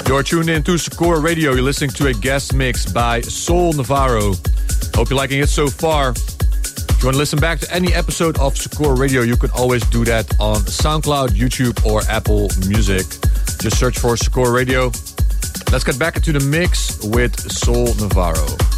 You're tuned in to Sakura Radio. You're listening to a guest mix by Soul Navarro. Hope you're liking it so far. If you want to listen back to any episode of Sakura Radio, you can always do that on SoundCloud, YouTube, or Apple Music. Just search for Sakura Radio. Let's get back into the mix with Soul Navarro.